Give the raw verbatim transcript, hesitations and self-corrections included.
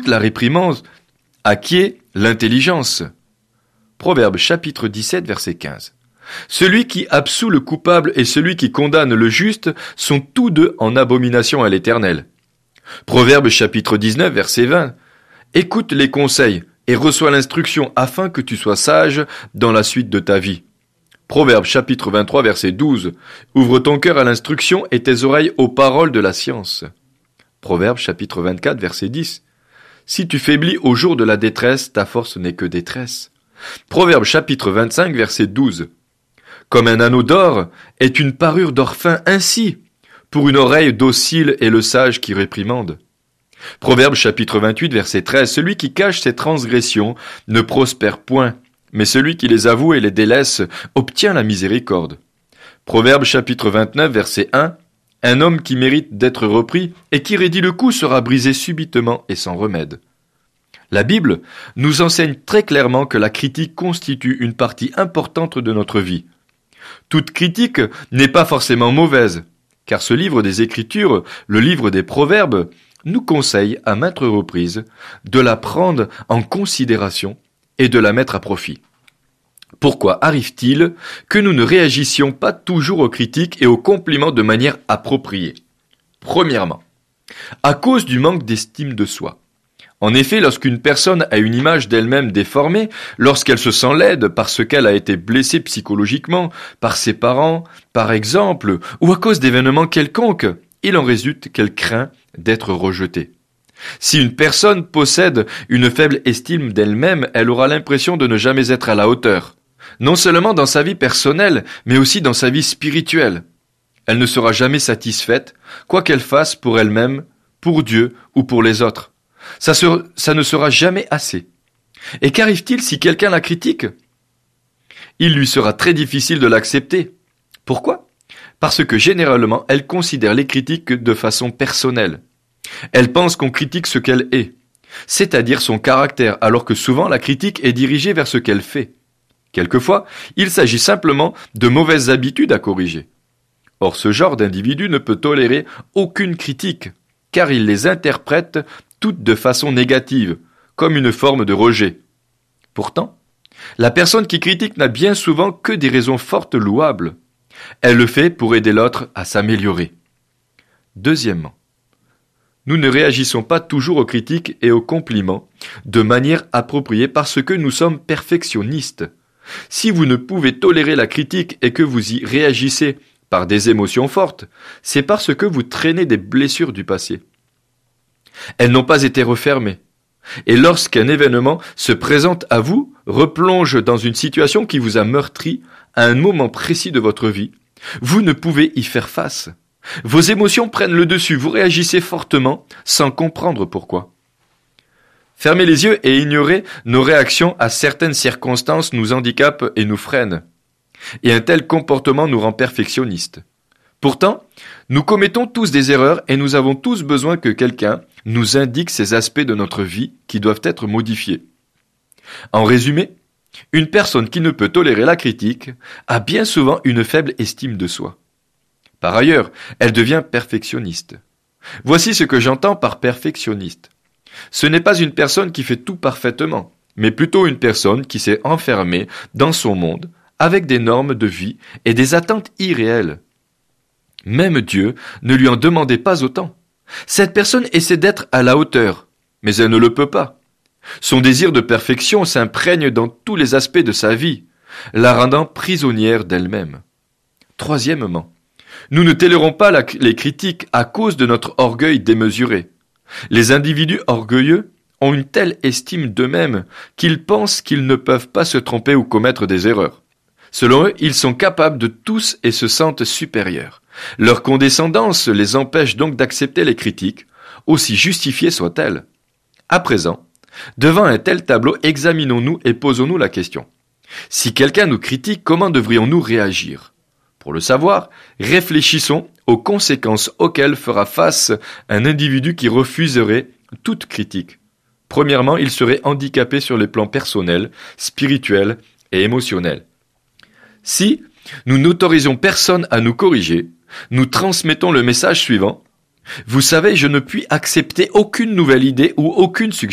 Toute la réprimande acquiert l'intelligence. Proverbe chapitre dix-sept, verset quinze. Celui qui absout le coupable et celui qui condamne le juste sont tous deux en abomination à l'Éternel. Proverbe chapitre dix-neuf, verset vingt. Écoute les conseils et reçois l'instruction afin que tu sois sage dans la suite de ta vie. Proverbe chapitre vingt-trois, verset douze. Ouvre ton cœur à l'instruction et tes oreilles aux paroles de la science. Proverbe chapitre vingt-quatre, verset dix. Si tu faiblis au jour de la détresse, ta force n'est que détresse. Proverbe chapitre vingt-cinq, verset douze. Comme un anneau d'or est une parure d'or fin, ainsi, pour une oreille docile est le sage qui réprimande. Proverbe chapitre vingt-huit, verset treize. Celui qui cache ses transgressions ne prospère point, mais celui qui les avoue et les délaisse obtient la miséricorde. Proverbe chapitre vingt-neuf, verset un. Un homme qui mérite d'être repris et qui raidit le coup sera brisé subitement et sans remède. La Bible nous enseigne très clairement que la critique constitue une partie importante de notre vie. Toute critique n'est pas forcément mauvaise, car ce livre des Écritures, le livre des Proverbes, nous conseille à maintes reprises de la prendre en considération et de la mettre à profit. Pourquoi arrive-t-il que nous ne réagissions pas toujours aux critiques et aux compliments de manière appropriée? Premièrement, à cause du manque d'estime de soi. En effet, lorsqu'une personne a une image d'elle-même déformée, lorsqu'elle se sent laide parce qu'elle a été blessée psychologiquement par ses parents, par exemple, ou à cause d'événements quelconques, il en résulte qu'elle craint d'être rejetée. Si une personne possède une faible estime d'elle-même, elle aura l'impression de ne jamais être à la hauteur, non seulement dans sa vie personnelle, mais aussi dans sa vie spirituelle. Elle ne sera jamais satisfaite, quoi qu'elle fasse pour elle-même, pour Dieu ou pour les autres. Ça, se, ça ne sera jamais assez. Et qu'arrive-t-il si quelqu'un la critique? Il lui sera très difficile de l'accepter. Pourquoi? Parce que généralement, elle considère les critiques de façon personnelle. Elle pense qu'on critique ce qu'elle est, c'est-à-dire son caractère, alors que souvent la critique est dirigée vers ce qu'elle fait. Quelquefois, il s'agit simplement de mauvaises habitudes à corriger. Or, ce genre d'individu ne peut tolérer aucune critique, car il les interprète toutes de façon négative, comme une forme de rejet. Pourtant, la personne qui critique n'a bien souvent que des raisons fortes louables. Elle le fait pour aider l'autre à s'améliorer. Deuxièmement, nous ne réagissons pas toujours aux critiques et aux compliments de manière appropriée parce que nous sommes perfectionnistes. Si vous ne pouvez tolérer la critique et que vous y réagissez par des émotions fortes, c'est parce que vous traînez des blessures du passé. Elles n'ont pas été refermées. Et lorsqu'un événement se présente à vous, replonge dans une situation qui vous a meurtri à un moment précis de votre vie, vous ne pouvez y faire face. Vos émotions prennent le dessus, vous réagissez fortement sans comprendre pourquoi. Fermer les yeux et ignorer nos réactions à certaines circonstances nous handicape et nous freine. Et un tel comportement nous rend perfectionnistes. Pourtant, nous commettons tous des erreurs et nous avons tous besoin que quelqu'un nous indique ces aspects de notre vie qui doivent être modifiés. En résumé, une personne qui ne peut tolérer la critique a bien souvent une faible estime de soi. Par ailleurs, elle devient perfectionniste. Voici ce que j'entends par perfectionniste. Ce n'est pas une personne qui fait tout parfaitement, mais plutôt une personne qui s'est enfermée dans son monde avec des normes de vie et des attentes irréelles. Même Dieu ne lui en demandait pas autant. Cette personne essaie d'être à la hauteur, mais elle ne le peut pas. Son désir de perfection s'imprègne dans tous les aspects de sa vie, la rendant prisonnière d'elle-même. Troisièmement, nous ne tolérons pas la, les critiques à cause de notre orgueil démesuré. Les individus orgueilleux ont une telle estime d'eux-mêmes qu'ils pensent qu'ils ne peuvent pas se tromper ou commettre des erreurs. Selon eux, ils sont capables de tous et se sentent supérieurs. Leur condescendance les empêche donc d'accepter les critiques, aussi justifiées soient-elles. À présent, devant un tel tableau, examinons-nous et posons-nous la question. Si quelqu'un nous critique, comment devrions-nous réagir? Pour le savoir, réfléchissons aux conséquences auxquelles fera face un individu qui refuserait toute critique. Premièrement, il serait handicapé sur les plans personnels, spirituels et émotionnels. Si nous n'autorisons personne à nous corriger, nous transmettons le message suivant. Vous savez, je ne puis accepter aucune nouvelle idée ou aucune suggestion.